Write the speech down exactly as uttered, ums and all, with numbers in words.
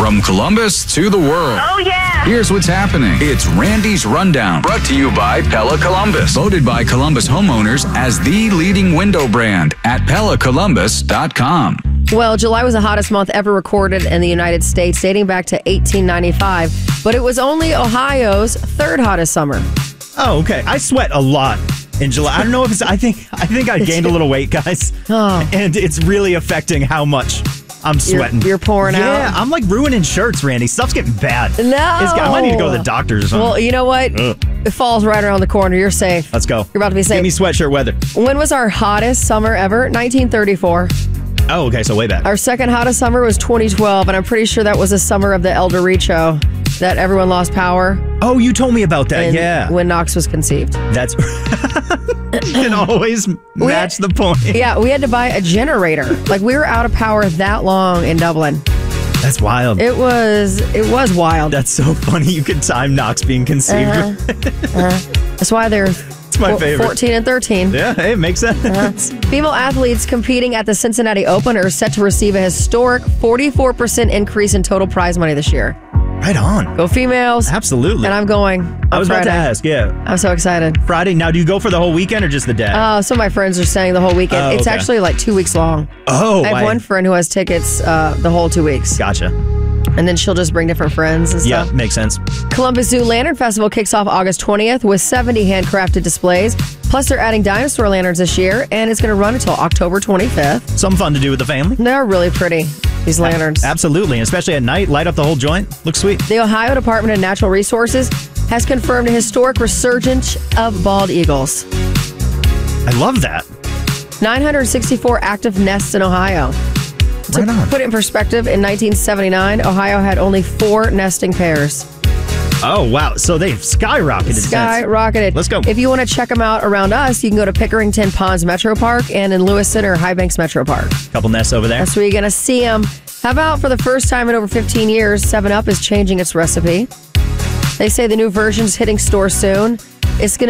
From Columbus to the world. Oh, yeah. Here's what's happening. It's Randy's Rundown, brought to you by Pella Columbus. Voted by Columbus homeowners as the leading window brand at Pella Columbus dot com. Well, July was the hottest month ever recorded in the United States, dating back to eighteen ninety-five. But it was only Ohio's third hottest summer. Oh, okay. I sweat a lot in July. I don't know if it's, I think, I think I gained a little weight, guys. Oh. And it's really affecting how much I'm sweating. You're, you're pouring yeah, out. Yeah, I'm like ruining shirts, Randy. Stuff's getting bad. No. It's, I might need to go to the doctor or something. Well, you know what? Ugh. It falls right around the corner. You're safe. Let's go. You're about to be safe. Give me sweatshirt weather. When was our hottest summer ever? nineteen thirty-four. Oh, okay, so way back. Our second hottest summer was twenty twelve, and I'm pretty sure that was the summer of the El Derecho, that everyone lost power. Oh, you told me about that, when, yeah. When Knox was conceived. That's... You can always match had, the point. Yeah, we had to buy a generator. Like, we were out of power that long in Dublin. That's wild. It was It was wild. That's so funny. You can time Knox being conceived. Uh-huh. uh-huh. That's why they're it's my favorite. fourteen and thirteen. Yeah, hey, it makes sense. Uh-huh. Female athletes competing at the Cincinnati Open are set to receive a historic forty-four percent increase in total prize money this year. Right on. Go females. Absolutely. And I'm going on I was Friday. about to ask, yeah. I'm so excited. Friday. Now, do you go for the whole weekend or just the day? Uh, some of my friends are saying the whole weekend. Oh, it's okay. actually like two weeks long. Oh, I have I- one friend who has tickets uh, the whole two weeks. Gotcha. And then she'll just bring different friends and stuff. Yeah, makes sense. Columbus Zoo Lantern Festival kicks off August twentieth with seventy handcrafted displays. Plus, they're adding dinosaur lanterns this year, and it's going to run until October twenty-fifth. Something fun to do with the family. They're really pretty, these lanterns. Absolutely, and especially at night, light up the whole joint. Looks sweet. The Ohio Department of Natural Resources has confirmed a historic resurgence of bald eagles. I love that. nine hundred sixty-four active nests in Ohio. To Right on. put it in perspective, in nineteen seventy-nine, Ohio had only four nesting pairs. Oh, wow. So they've skyrocketed. since. Skyrocketed. Let's go. If you want to check them out around us, you can go to Pickerington Ponds Metro Park and in Lewiston or High Banks Metro Park. Couple nests over there. That's where you're going to see them. How about for the first time in over fifteen years, seven up is changing its recipe. They say the new version's hitting stores soon. It's going to